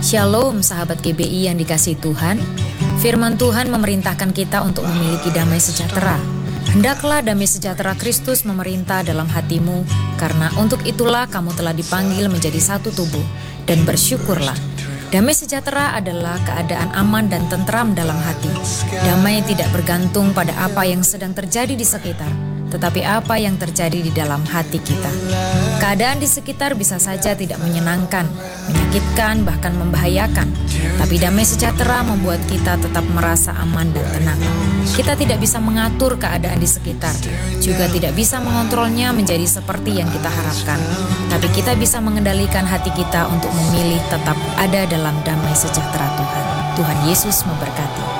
Shalom sahabat GBI yang dikasihi Tuhan. Firman Tuhan memerintahkan kita untuk memiliki damai sejahtera. Hendaklah damai sejahtera Kristus memerintah dalam hatimu, karena untuk itulah kamu telah dipanggil menjadi satu tubuh, dan bersyukurlah. Damai sejahtera adalah keadaan aman dan tentram dalam hati. Damai tidak bergantung pada apa yang sedang terjadi di sekitar, tetapi apa yang terjadi di dalam hati kita. Keadaan di sekitar bisa saja tidak menyenangkan, menyakitkan, bahkan membahayakan. Tapi damai sejahtera membuat kita tetap merasa aman dan tenang. Kita tidak bisa mengatur keadaan di sekitar, juga tidak bisa mengontrolnya menjadi seperti yang kita harapkan. Tapi kita bisa mengendalikan hati kita untuk memilih tetap ada dalam damai sejahtera Tuhan. Tuhan Yesus memberkati.